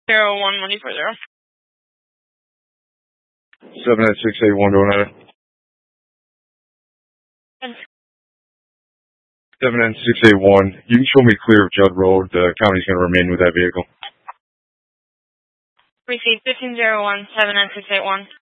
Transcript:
01 money for 0. 79681 going at it. 79681. You can show me clear of Judd Road. The county's going to remain with that vehicle. Received 1501 79681.